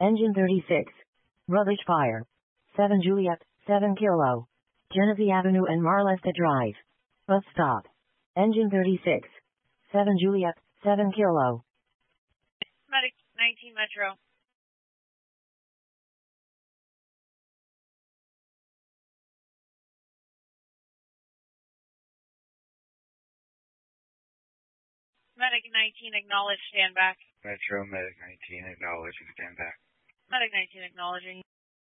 Engine 36. Rubbish fire. 7 Juliet, 7 Kilo. Genesee Avenue and Marlesta Drive. Bus stop. Engine 36. 7 Juliet, 7 Kilo. Medic 19 Metro. Medic 19, acknowledge, stand back. Metro, Medic 19, acknowledge and stand back. Medic 19, acknowledging.